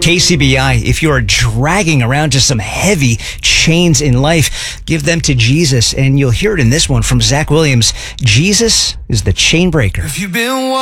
KCBI, if you are dragging around just some heavy chains in life, give them to Jesus, and you'll hear it in this one from Zach Williams. Jesus is the chain breaker. If you've been